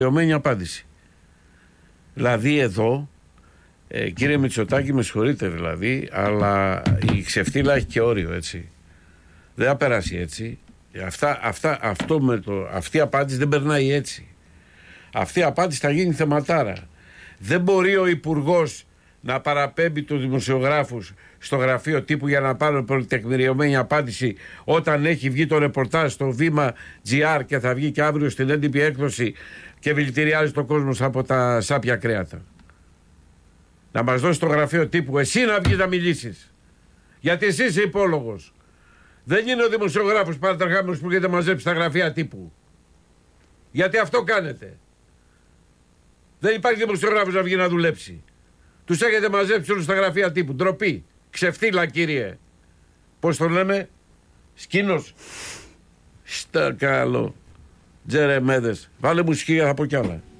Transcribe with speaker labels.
Speaker 1: τεκμηριωμένη απάντηση. Δηλαδή εδώ, κύριε Μητσοτάκη, με συγχωρείτε δηλαδή, αλλά η ξεφτύλα έχει και όριο, έτσι. Δεν θα περάσει έτσι. Αυτή η απάντηση δεν περνάει έτσι. Αυτή η απάντηση θα γίνει θεματάρα. Δεν μπορεί ο Υπουργός να παραπέμπει τους δημοσιογράφους στο γραφείο τύπου για να πάρουν πολυτεκμηριωμένη απάντηση όταν έχει βγει το ρεπορτάζ στο Βήμα GR και θα βγει και αύριο στην έντυπη έκδοση και δηλητηριάζει τον κόσμο από τα σάπια κρέατα. Να μας δώσει το γραφείο τύπου εσύ να βγεις να μιλήσεις. Γιατί εσύ είσαι υπόλογος. Δεν είναι ο δημοσιογράφος παρατραχάμενος που έχετε μαζέψει τα γραφεία τύπου. Γιατί αυτό κάνετε. Δεν υπάρχει δημοσιογράφος να βγει να δουλέψει. Τους έχετε μαζέψει όλους στα γραφεία τύπου. Ντροπή. Ξεφτύλα, κύριε. Πώς το λέμε? Σκήνος. Στα καλό. Τζερεμέδες. Βάλε μουσική, θα πω κι άλλα.